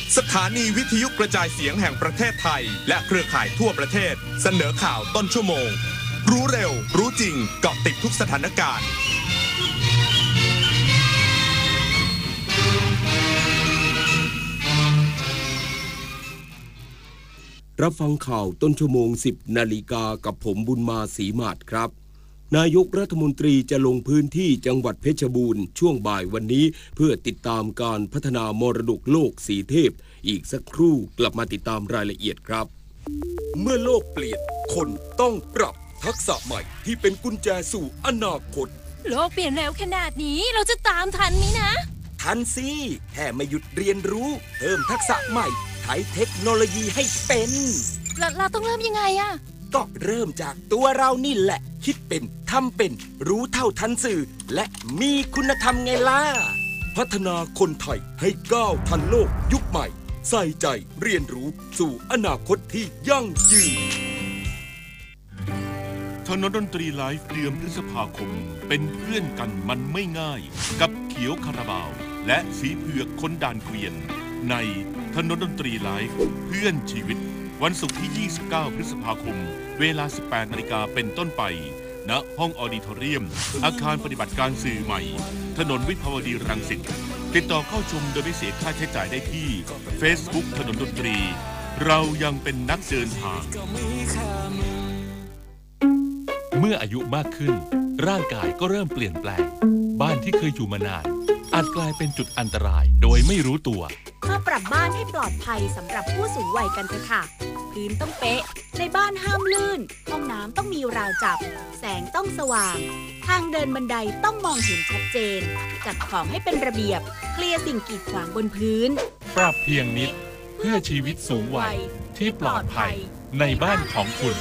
สถานีวิทยุกระจายเสียงแห่งประเทศไทยและเครือข่ายทั่วประเทศเสนอข่าวต้นชั่วโมงรู้เร็วรู้จริงเกาะติดทุกสถานการณ์รับฟังข่าวต้นชั่วโมง 10 นาฬิกากับผมบุญมาศรีมาศครับนายกรัฐมนตรีจะลงพื้นที่จังหวัดเพชรบูรณ์ช่วงบ่ายวันนี้เพื่อติดตามการพัฒนามรดกโลกสีเทพอีกสักครู่กลับมาติดตามรายละเอียดครับเมื่อโลกเปลี่ยนคนต้องปรับทักษะใหม่ที่เป็นกุญแจสู่อนาคตโลกเปลี่ยนแล้วขนาดนี้เราจะตามทันไหมนะทันสิแค่ไม่หยุดเรียนรู้เพิ่มทักษะใหม่ใช้เทคโนโลยีให้เป็นเราต้องเริ่มยังไงอะก็เริ่มจากตัวเรานี่แหละคิดเป็นทำเป็นรู้เท่าทันสื่อและมีคุณธรรมไงล่ะพัฒนาคนไทยให้ก้าวทันโลกยุคใหม่ใส่ใจเรียนรู้สู่อนาคตที่ยั่งยืนถนนดนตรีไลฟ์เดือนพฤษภาคมเป็นเพื่อนกันมันไม่ง่ายกับเขียวคาราบาวและสีเผือกคนด่านเกวียนในถนนดนตรีไลฟ์เพื่อนชีวิตวันศุกร์ที่ 29 พฤษภาคมเวลา 18 นาฬิกาเป็นต้นไปณห้องออดิทอเรียมอาคารปฏิบัติการสื่อใหม่ถนนวิภาวดีรังสิตติดต่อเข้าชมโดยไม่เสียค่าใช้จ่ายได้ที่ Facebook ถนนดนตรีเรายังเป็นนักเดินทางเมื่ออายุมากขึ้นร่างกายก็เริ่มเปลี่ยนแปลงบ้านที่เคยอยู่มานานอาจกลายเป็นจุดอันตรายโดยไม่รู้ตัวมาปรับบ้านให้ปลอดภัยสำหรับผู้สูงวัยกันเถอะค่ะพื้นต้องเป๊ะในบ้านห้ามลื่นห้องน้ำต้องมีราวจับแสงต้องสว่างทางเดินบันไดต้องมองเห็นชัดเจนจัดของให้เป็นระเบียบเคลียร์สิ่งกีดขวางบนพื้นปรับเพียงนิดเพื่อชีวิตสูงวัยที่ปลอดภัยในบ้านของคุณ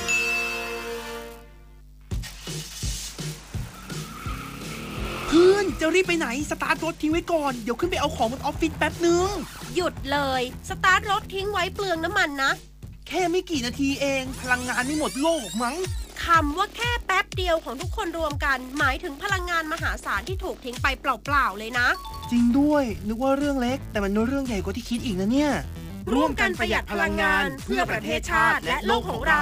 เพื่อนจะรีบไปไหนสตาร์ทรถทิ้งไว้ก่อนเดี๋ยวขึ้นไปเอาของบนออฟฟิศแป๊บนึงหยุดเลยสตาร์ทรถทิ้งไว้เปลืองน้ำมันนะแค่ไม่กี่นาทีเองพลังงานไม่หมดโลกมั้งคำว่าแค่แป๊บเดียวของทุกคนรวมกันหมายถึงพลังงานมหาศาลที่ถูกทิ้งไปเปล่าๆเลยนะจริงด้วยนึกว่าเรื่องเล็กแต่มันเรื่องใหญ่กว่าที่คิดอีกนะเนี่ยร่วมกันประหยัดพลังงานเพื่อประเทศชาติและโลกของเรา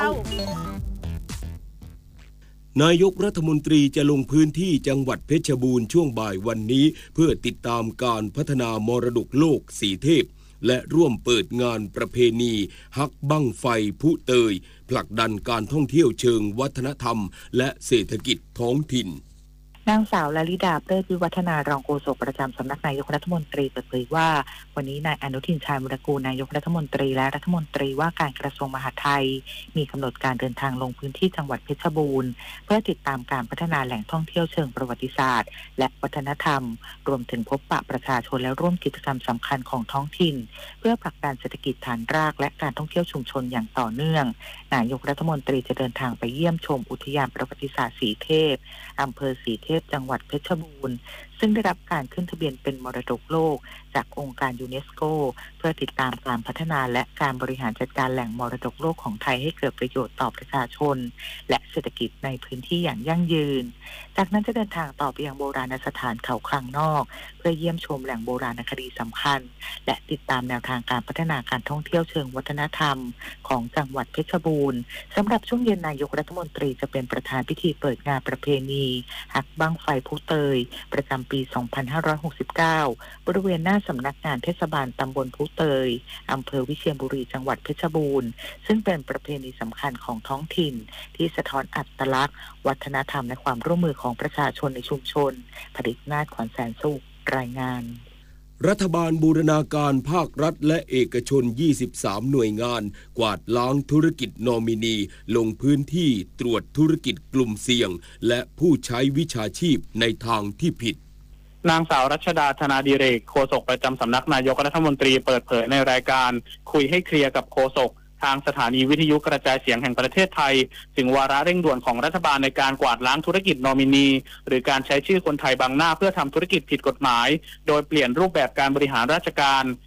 นายกรัฐมนตรีจะลงพื้นที่จังหวัดเพชรบูรณ์ช่วงบ่ายวันนี้เพื่อติดตามการพัฒนามรดกโลกสีเทพและร่วมเปิดงานประเพณีฮักบั้งไฟผู้เตยผลักดันการท่องเที่ยวเชิงวัฒนธรรมและเศรษฐกิจท้องถิ่นนางสาวลลิดาเลิศวิวัฒนารองโฆษกประจำสำนักนายกรัฐมนตรีเปิดเผยว่าวันนี้นายอนุทินชาญวิรากูลนายกรัฐมนตรีและรัฐมนตรีว่าการกระทรวงมหาดไทยมีกำหนดการเดินทางลงพื้นที่จังหวัดเพชรบูรณ์เพื่อติดตามการพัฒนาแหล่งท่องเที่ยวเชิงประวัติศาสตร์และวัฒนธรรมรวมถึงพบปะประชาชนและร่วมกิจกรรมสำคัญของท้องถิ่นเพื่อผลักดันเศรษฐกิจฐานรากและการท่องเที่ยวชุมชนอย่างต่อเนื่องนายกรัฐมนตรีจะเดินทางไปเยี่ยมชมอุทยานประวัติศาสตร์สีเทพอำเภอสีเทพจังหวัดเพชรบูรณ์ซึ่งได้รับการขึ้นทะเบียนเป็นมรดกโลกจากองค์การยูเนสโกเพื่อติดตามการพัฒนาและการบริหารจัดการแหล่งมรดกโลกของไทยให้เกิดประโยชน์ต่อประชาชนและเศรษฐกิจในพื้นที่อย่างยั่งยืนจากนั้นจะเดินทางต่อไปยังโบราณสถานเขาคลังนอกเพื่อเยี่ยมชมแหล่งโบราณคดีสำคัญและติดตามแนวทางการพัฒนาการท่องเที่ยวเชิงวัฒนธรรมของจังหวัดเพชรบูรณ์สำหรับช่วงเย็นนายกรัฐมนตรีจะเป็นประธานพิธีเปิดงานประเพณีฮักบั้งไฟผู้เตยประจำปี 2569 บริเวณหน้าสำนักงานเทศบาลตำบลผู้เตยอำเภอวิเชียรบุรีจังหวัดเพชรบูรณ์ซึ่งเป็นประเพณีสำคัญของท้องถิ่นที่สะท้อนอัตลักษณ์วัฒนธรรมและความร่วมมือของประชาชนในชุมชนผลิตนาถขวัญแสนสุขรายงานรัฐบาลบูรณาการภาครัฐและเอกชน23หน่วยงานกวาดล้างธุรกิจนอมินีลงพื้นที่ตรวจธุรกิจกลุ่มเสี่ยงและผู้ใช้วิชาชีพในทางที่ผิดนางสาวรัชดาธนาดิเรกโฆษกประจำสำนักนายกรัฐมนตรีเปิดเผยในรายการคุยให้เคลียร์กับโฆษกทางสถานีวิทยุกระจายเสียงแห่งประเทศไทยถึงวาระเร่งด่วนของรัฐบาลในการกวาดล้างธุรกิจนอมินีหรือการใช้ชื่อคนไทยบังหน้าเพื่อทำธุรกิจผิดกฎหมายโดยเปลี่ยนรูปแบบการบริหารราชการ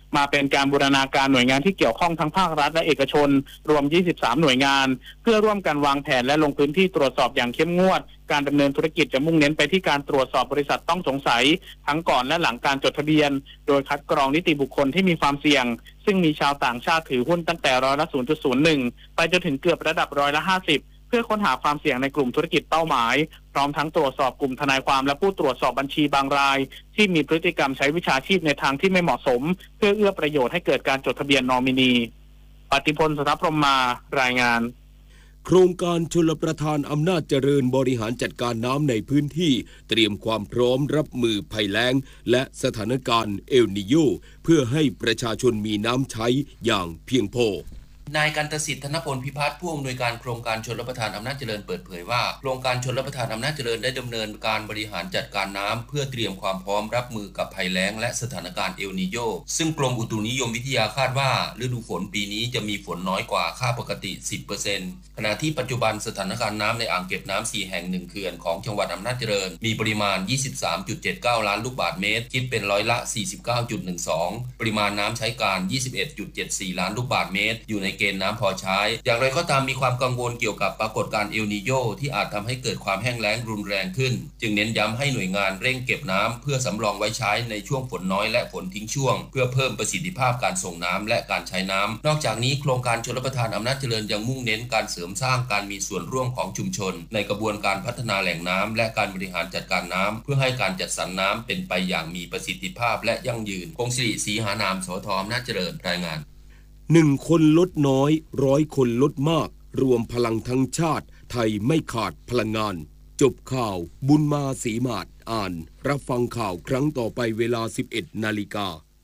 มาเป็นการบูรณาการหน่วยงานที่เกี่ยวข้องทั้งภาครัฐและเอกชนรวม 23 หน่วยงานเพื่อร่วมกันวางแผนและลงพื้นที่ตรวจสอบอย่างเข้มงวดการดำเนินธุรกิจจะมุ่งเน้นไปที่การตรวจสอบบริษัทต้องสงสัยทั้งก่อนและหลังการจดทะเบียนโดยคัดกรองนิติบุคคลที่มีความเสี่ยงซึ่งมีชาวต่างชาติถือหุ้นตั้งแต่0.01%ไปจนถึงเกือบระดับ50%เพื่อค้นหาความเสี่ยงในกลุ่มธุรกิจเป้าหมายพร้อมทั้งตรวจสอบกลุ่มทนายความและผู้ตรวจสอบบัญชีบางรายที่มีพฤติกรรมใช้วิชาชีพในทางที่ไม่เหมาะสมเพื่อเอื้อประโยชน์ให้เกิดการจดทะเบียนนอมินีปฏิพล สุทธพรหมมารายงานโครงการชลประทานอำนาจเจริญบริหารจัดการน้ำในพื้นที่เตรียมความพร้อมรับมือภัยแล้งและสถานการณ์เอลนีโญเพื่อให้ประชาชนมีน้ำใช้อย่างเพียงพอนายกันตสิทธิ์ธนพลพิพัฒน์ผู้อำนวยการโครงการชลประทานอำนาจเจริญเปิดเผยว่าโครงการชลประทานอำนาจเจริญได้ดำเนินการบริหารจัดการน้ำเพื่อเตรียมความพร้อมรับมือกับภัยแล้งและสถานการณ์เอลนีโญซึ่งกรมอุตุนิยมวิทยาคาดว่าฤดูฝนปีนี้จะมีฝนน้อยกว่าค่าปกติ 10% ขณะที่ปัจจุบันสถานการณ์น้ำในอ่างเก็บน้ำ4แห่ง1เขื่อนของจังหวัดอำนาจเจริญมีปริมาณ 23.79 ล้านลูกบาศก์เมตรคิดเป็นร้อยละ 49.12 ปริมาณน้ำใช้การ 21.74 ล้านลูกบาศก์เมตรอยู่ในเกณฑ์น้ำพอใช้อย่างไรก็ตามมีความกังวลเกี่ยวกับปรากฏการณ์เอลนีโญที่อาจทำให้เกิดความแห้งแล้งรุนแรงขึ้นจึงเน้นย้ำให้หน่วยงานเร่งเก็บน้ำเพื่อสำรองไว้ใช้ในช่วงฝนน้อยและฝนทิ้งช่วงเพื่อเพิ่มประสิทธิภาพการส่งน้ำและการใช้น้ำนอกจากนี้โครงการชลประทานอำนาจเจริญยังมุ่งเน้นการเสริมสร้างการมีส่วนร่วมของชุมชนในกระบวนการพัฒนาแหล่งน้ำและการบริหารจัดการน้ำเพื่อให้การจัดสรรน้ำเป็นไปอย่างมีประสิทธิภาพและยั่งยืนพงศิริศรีหานาม สท.อำนาจเจริญรายงาน1 คนลดน้อย100 คนลดมากรวมพลังทั้งชาติไทยไม่ขาดพลังงานจบข่าวบุญมาศรีมาศอ่านรับฟังข่าวครั้งต่อไปเวลา 11 นาฬิกา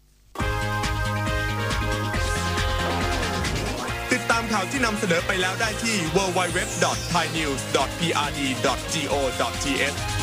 ติดตามข่าวที่นำเสนอไปแล้วได้ที่ www.thainews.prd.go.th